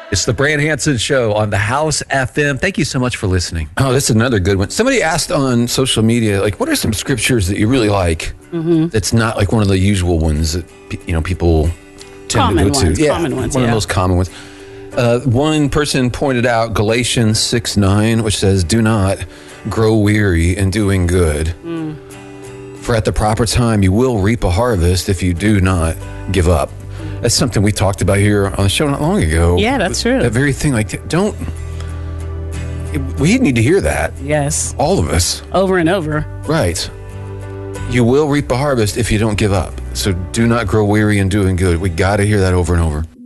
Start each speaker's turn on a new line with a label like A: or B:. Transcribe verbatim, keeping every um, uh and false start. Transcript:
A: It's the Brand Hansen Show on the House F M. Thank you so much for listening.
B: Oh, this is another good one. Somebody asked on social media, like, what are some scriptures that you really like? Mm-hmm. That's not like one of the usual ones that you know people tend
C: Common
B: to go
C: ones,
B: to. Yeah,
C: common ones,
B: one
C: yeah.
B: of the most common ones. Uh, one person pointed out Galatians six nine, which says, "Do not grow weary in doing good, mm. for at the proper time you will reap a harvest if you do not give up." That's something we talked about here on the show not long ago.
C: Yeah, that's true.
B: That very thing, like, don't, we need to hear that.
C: Yes.
B: All of us.
C: Over and over.
B: Right. You will reap a harvest if you don't give up. So do not grow weary in doing good. We got to hear that over and over.